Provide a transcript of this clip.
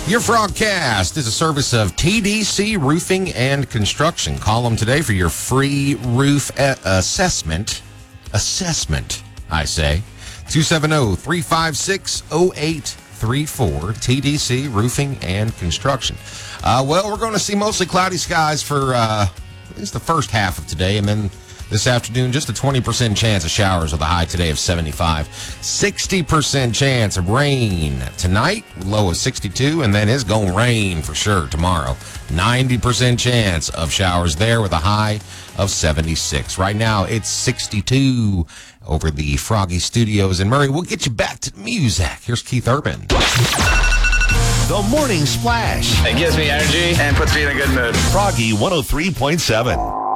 Your Frogcast is a service of TDC Roofing and Construction. Call them today for your free roof assessment. I say. 270-356-0834. TDC Roofing and Construction. We're going to see mostly cloudy skies for at least the first half of today, and then this afternoon, just a 20% chance of showers with a high today of 75. 60% chance of rain tonight, low of 62, and then it's going to rain for sure tomorrow. 90% chance of showers there with a high of 76. Right now, it's 62 over the Froggy Studios in Murray. We'll get you back to the music. Here's Keith Urban. The Morning Splash. It gives me energy and puts me in a good mood. Froggy 103.7.